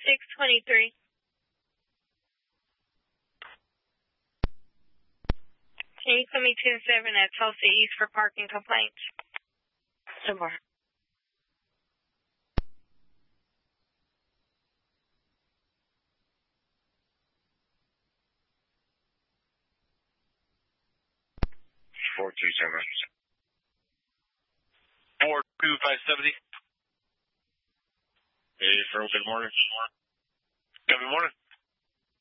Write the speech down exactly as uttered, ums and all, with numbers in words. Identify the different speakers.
Speaker 1: six twenty-three. Can you put me two and seven at Tulsa East for parking complaints? Tomorrow.
Speaker 2: Four two seven.
Speaker 3: Four two five seventy.
Speaker 2: Hey, Fro, good morning.
Speaker 3: Good morning.